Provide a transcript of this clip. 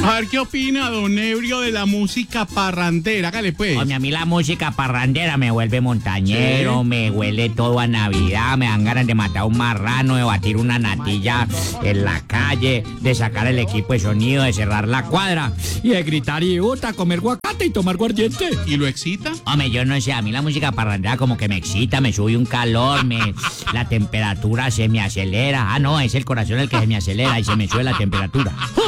A ver qué opina don Ebrio de la música parrandera. Hágale pues. Hombre, a mí la música parrandera me vuelve montañero, ¿Sí? me huele todo a Navidad, me dan ganas de matar un marrano, de batir una natilla en la calle, de sacar el equipo de sonido, de cerrar la cuadra y de gritar y comer guacate y tomar guardiente. ¿Y lo excita? Hombre, yo no sé, a mí la música parrandera como que me excita, me sube un calor, la temperatura se me acelera. Ah, no, es el corazón el que se me acelera y se me sube la temperatura.